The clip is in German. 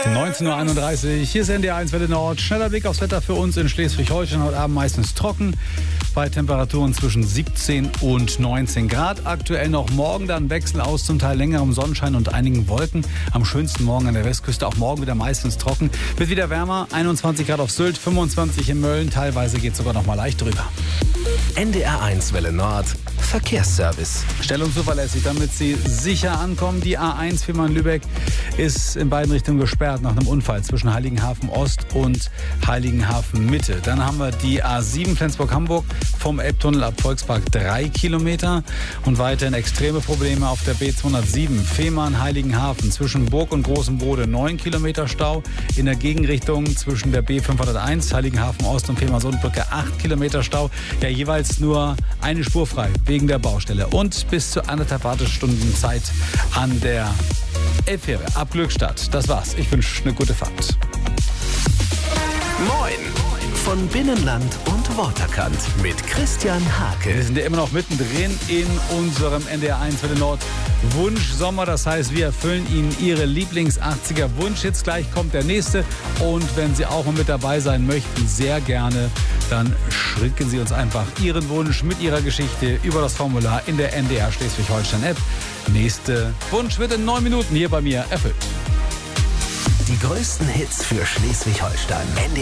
19:31 Uhr, hier ist NDR1 Welle Nord. Schneller Blick aufs Wetter für uns in Schleswig-Holstein. Heute Abend meistens trocken, bei Temperaturen zwischen 17 und 19 Grad. Aktuell noch morgen dann Wechsel aus zum Teil längerem Sonnenschein und einigen Wolken. Am schönsten morgen an der Westküste, auch morgen wieder meistens trocken. Wird wieder wärmer, 21 Grad auf Sylt, 25 in Mölln. Teilweise geht es sogar noch mal leicht drüber. NDR1 Welle Nord Verkehrsservice. Stellungszuverlässig, damit Sie sicher ankommen. Die A1 Fehmarn-Lübeck ist in beiden Richtungen gesperrt nach einem Unfall zwischen Heiligenhafen Ost und Heiligenhafen Mitte. Dann haben wir die A7 Flensburg-Hamburg vom Elbtunnel ab Volkspark 3 Kilometer. Und weiterhin extreme Probleme auf der B207 Fehmarn-Heiligenhafen zwischen Burg und Großem Bode 9 Kilometer Stau. In der Gegenrichtung zwischen der B501 Heiligenhafen Ost und Fehmarn-Sundbrücke 8 Kilometer Stau. Ja, jeweils nur eine Spur frei wegen der Baustelle. Und bis zu 1,5 Wartestunden Zeit an der Elbfähre ab Glückstadt. Das war's. Ich wünsche eine gute Fahrt. Moin! Von Binnenland und Waterkant mit Christian Hake. Wir sind ja immer noch mittendrin in unserem NDR1 Welle Nord Wunsch-Sommer. Das heißt, wir erfüllen Ihnen Ihre Lieblings-80er-Wunsch. Jetzt gleich kommt der nächste. Und wenn Sie auch mal mit dabei sein möchten, sehr gerne, dann schicken Sie uns einfach Ihren Wunsch mit Ihrer Geschichte über das Formular in der NDR Schleswig-Holstein-App. Nächste Wunsch wird in 9 Minuten hier bei mir erfüllt. Die größten Hits für Schleswig-Holstein.